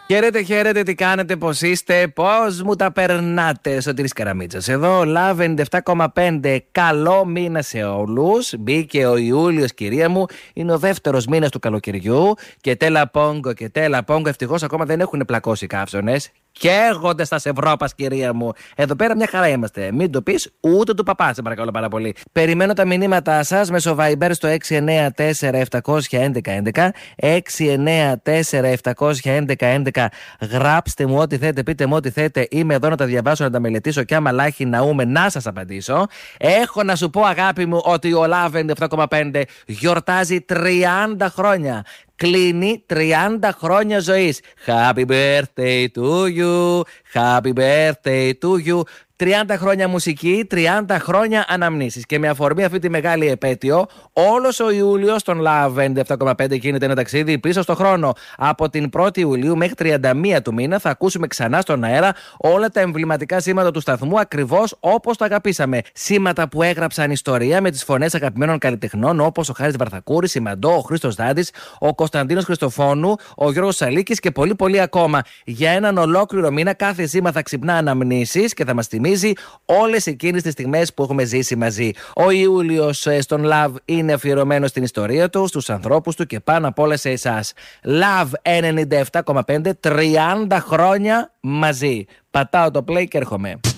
Χαίρετε, χαίρετε, τι κάνετε, πώς είστε, πώς μου τα περνάτε. Σωτήρης Καραμίτσας εδώ, Love 97,5. Καλό μήνα σε όλους. Μπήκε ο Ιούλιος, κυρία μου. Είναι ο δεύτερος μήνας του καλοκαιριού. Και τέλα πόγκο και τέλα πόγκο. Ευτυχώς ακόμα δεν έχουν πλακώσει οι καύσωνες. Καίγονται στα Ευρώπας, κυρία μου. Εδώ πέρα μια χαρά είμαστε. Μην το πεις ούτε του παπά, σε παρακαλώ πάρα πολύ. Περιμένω τα μηνύματά σας μέσω Viber στο 694-711-11. 694-711-11. Γράψτε μου ό,τι θέλετε, πείτε μου ό,τι θέλετε. Είμαι εδώ να τα διαβάσω, να τα μελετήσω και άμα λάχει ναούμε να σας απαντήσω. Έχω να σου πω, αγάπη μου, ότι ο Love 97,5 γιορτάζει 30 χρόνια. Κλείνει 30 χρόνια ζωής. Happy birthday to you, happy birthday to you. 30 χρόνια μουσική, 30 χρόνια αναμνήσεις. Και με αφορμή αυτή τη μεγάλη επέτειο, όλος ο Ιούλιος των Love 97,5 γίνεται ένα ταξίδι πίσω στο χρόνο. Από την 1η Ιουλίου μέχρι 31 του μήνα θα ακούσουμε ξανά στον αέρα όλα τα εμβληματικά σήματα του σταθμού, ακριβώς όπως το αγαπήσαμε. Σήματα που έγραψαν ιστορία με τις φωνές αγαπημένων καλλιτεχνών όπως ο Χάρης Βαρθακούρης, η Μαντώ, ο Χρήστος Δάντης, ο Κωνσταντίνος Χριστοφώνου, ο Γιώργος Σαλίκης και πολλοί ακόμα. Για έναν ολόκληρο μήνα κάθε σήμα θα ξυπνά αναμνήσεις και θα μας θυμίζει όλες εκείνες τις στιγμές που έχουμε ζήσει μαζί. Ο Ιούλιος στον Love είναι αφιερωμένο στην ιστορία του, στους ανθρώπους του και πάνω απ' όλα σε εσάς. Love 97,5, 30 χρόνια μαζί. Πατάω το play και έρχομαι.